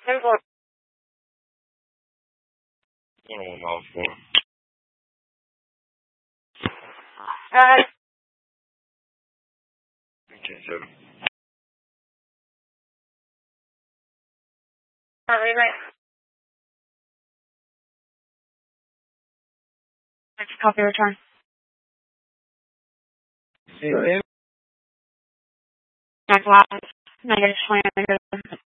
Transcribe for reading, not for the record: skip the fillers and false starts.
Simple. Oh, mouthful. Okay, so. Next copy return. Hey, Next last. -20.